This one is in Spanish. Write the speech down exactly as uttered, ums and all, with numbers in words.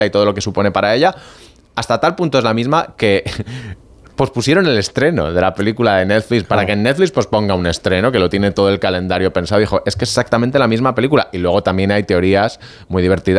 y todo lo que supone para ella. Hasta tal punto es la misma que pospusieron el estreno de la película de Netflix para que Netflix posponga un estreno, que lo tiene todo el calendario pensado. Dijo, es que es exactamente la misma película. Y luego también hay teorías muy divertidas